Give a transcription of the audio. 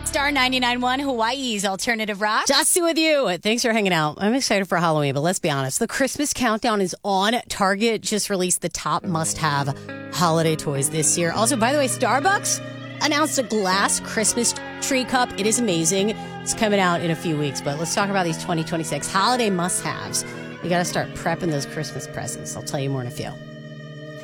Star 99.1 Hawaii's Alternative Rock. Dusty with you. Thanks for hanging out. I'm excited for Halloween, but let's be honest. The Christmas countdown is on. Target just released the top must-have holiday toys this year. Also, by the way, Starbucks announced a glass Christmas tree cup. It is amazing. It's coming out in a few weeks, but let's talk about these 2026 holiday must-haves. You got to start prepping those Christmas presents. I'll tell you more in a few.